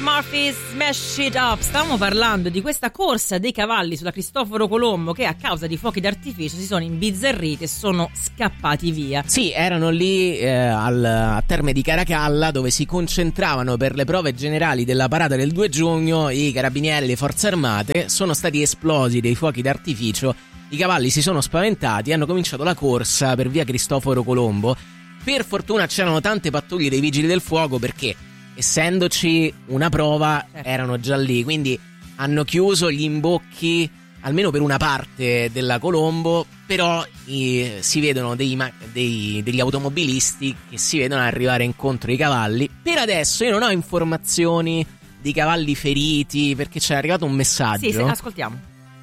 Murphy, Smash It Up. Stavamo parlando di questa corsa dei cavalli sulla Cristoforo Colombo che a causa di fuochi d'artificio si sono imbizzarriti e sono scappati via. Sì, erano lì a Terme di Caracalla, dove si concentravano per le prove generali della parata del 2 giugno i carabinieri e le forze armate. Sono stati esplosi dei fuochi d'artificio, i cavalli si sono spaventati e hanno cominciato la corsa per via Cristoforo Colombo. Per fortuna c'erano tante pattuglie dei vigili del fuoco, perché essendoci una prova erano già lì, quindi hanno chiuso gli imbocchi almeno per una parte della Colombo, però si vedono degli automobilisti che si vedono arrivare incontro ai cavalli. Per adesso io non ho informazioni di cavalli feriti, perché c'è arrivato un messaggio. Sì, ascoltiamo.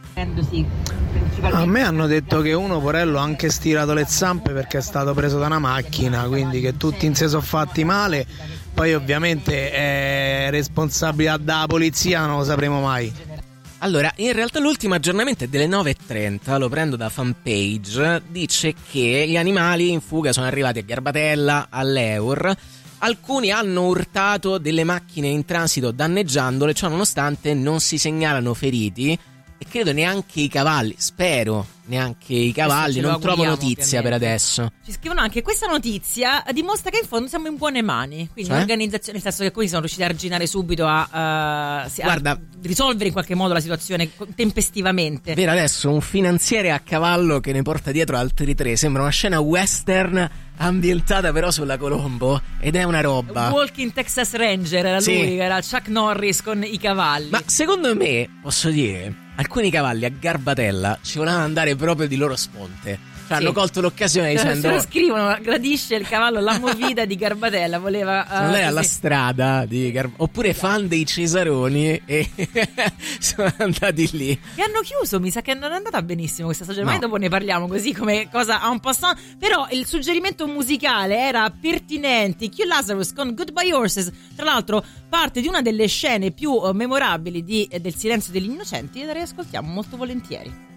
A me hanno detto che uno, porello, ha anche stirato le zampe perché è stato preso da una macchina, quindi che tutti in sé sono fatti male. Poi ovviamente è responsabilità della polizia, non lo sapremo mai. Allora, in realtà l'ultimo aggiornamento è delle 9:30, lo prendo da Fanpage, dice che gli animali in fuga sono arrivati a Garbatella, all'Eur. Alcuni hanno urtato delle macchine in transito danneggiandole, ciò nonostante non si segnalano feriti. E credo neanche i cavalli, spero neanche i cavalli, non trovo notizia ovviamente per adesso. Ci scrivono anche: questa notizia dimostra che in fondo siamo in buone mani, quindi l'organizzazione, nel senso che qui sono riusciti a arginare subito a risolvere in qualche modo la situazione tempestivamente. Vero, adesso un finanziere a cavallo che ne porta dietro altri 3, sembra una scena western ambientata però sulla Colombo, ed è una roba. Walking Texas Ranger era lui, che era Chuck Norris con i cavalli. Ma secondo me, posso dire, alcuni cavalli a Garbatella ci volevano andare proprio di loro sponte. Cioè, hanno colto l'occasione dicendo: se lo scrivono, gradisce il cavallo la movida di Garbatella, voleva non è alla strada di oppure fan dei Cesaroni e sono andati lì. E hanno chiuso, mi sa che non è andata benissimo questa stagione, ma dopo ne parliamo così come cosa a un passant. Però il suggerimento musicale era pertinente. Q Lazarus con Goodbye Horses, tra l'altro parte di una delle scene più memorabili del Silenzio degli Innocenti, e la riascoltiamo molto volentieri.